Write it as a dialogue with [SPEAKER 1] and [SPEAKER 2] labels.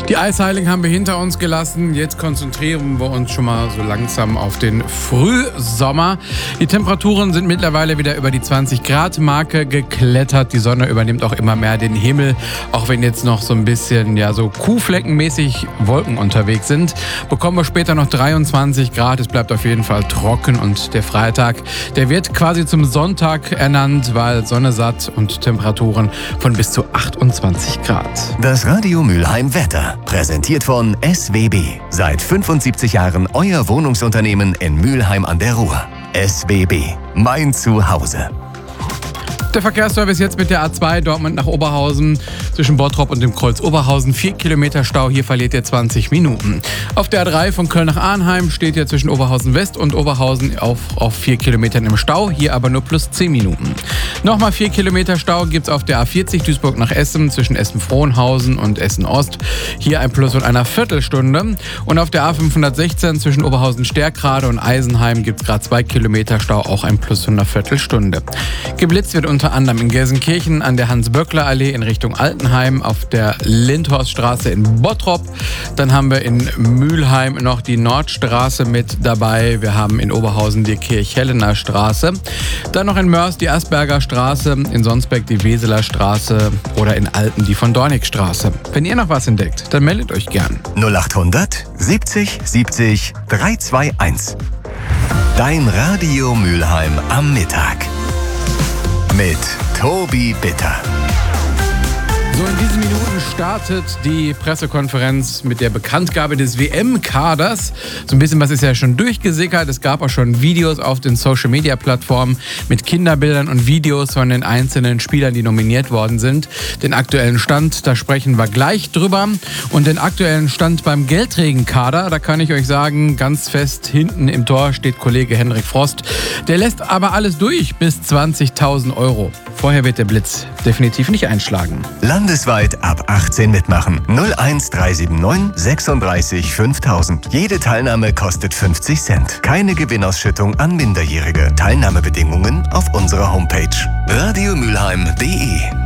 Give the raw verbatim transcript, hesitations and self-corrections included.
[SPEAKER 1] Die Eisheiligen haben wir hinter uns gelassen. Jetzt konzentrieren wir uns schon mal so langsam auf den Frühsommer. Die Temperaturen sind mittlerweile wieder über die zwanzig Grad Marke geklettert. Die Sonne übernimmt auch immer mehr den Himmel. Auch wenn jetzt noch so ein bisschen ja so kuhfleckenmäßig Wolken unterwegs sind, bekommen wir später noch dreiundzwanzig Grad. Es bleibt auf jeden Fall trocken und der Freitag, der wird quasi zum Sonntag ernannt, weil Sonne satt und Temperaturen von bis zu achtundzwanzig Grad.
[SPEAKER 2] Das Radio Mülheim Wetter. Präsentiert von S W B. Seit fünfundsiebzig Jahren euer Wohnungsunternehmen in Mülheim an der Ruhr. S W B. Mein Zuhause.
[SPEAKER 1] Der Verkehrsservice jetzt mit der A zwei Dortmund nach Oberhausen zwischen Bottrop und dem Kreuz Oberhausen. Vier Kilometer Stau, hier verliert ihr zwanzig Minuten. Auf der A drei von Köln nach Arnheim steht ihr zwischen Oberhausen West und Oberhausen auf, auf vier Kilometern im Stau, hier aber nur plus zehn Minuten. Nochmal vier Kilometer Stau gibt es auf der A vierzig Duisburg nach Essen zwischen Essen-Frohnhausen und Essen-Ost. Hier ein Plus von einer Viertelstunde. Und auf der A fünfhundertsechzehn zwischen Oberhausen-Stärkrade und Eisenheim gibt es gerade zwei Kilometer Stau, auch ein Plus von einer Viertelstunde. Geblitzt wird unter Unter anderem in Gelsenkirchen an der Hans-Böckler-Allee in Richtung Altenheim, auf der Lindhorststraße in Bottrop. Dann haben wir in Mülheim noch die Nordstraße mit dabei. Wir haben in Oberhausen die Kirchhellener Straße. Dann noch in Mörs die Asperger Straße, in Sonsbeck die Weseler Straße oder in Alten die von Dornig Straße. Wenn ihr noch was entdeckt, dann meldet euch gern.
[SPEAKER 2] null achthundert siebzig siebzig dreihunderteinundzwanzig. Dein Radio Mülheim am Mittag. Mit Tobi Bitter.
[SPEAKER 1] So, in diesen Minuten startet die Pressekonferenz mit der Bekanntgabe des W M-Kaders. So ein bisschen was ist ja schon durchgesickert. Es gab auch schon Videos auf den Social-Media-Plattformen mit Kinderbildern und Videos von den einzelnen Spielern, die nominiert worden sind. Den aktuellen Stand, da sprechen wir gleich drüber. Und den aktuellen Stand beim Geldträgen-Kader, da kann ich euch sagen, ganz fest hinten im Tor steht Kollege Henrik Frost. Der lässt aber alles durch bis zwanzigtausend Euro. Vorher wird der Blitz definitiv nicht einschlagen.
[SPEAKER 2] Landesweit ab achtzehn mitmachen. null eins drei sieben neun sechsunddreißig fünftausend. Jede Teilnahme kostet fünfzig Cent. Keine Gewinnausschüttung an Minderjährige. Teilnahmebedingungen auf unserer Homepage radiomülheim punkt de.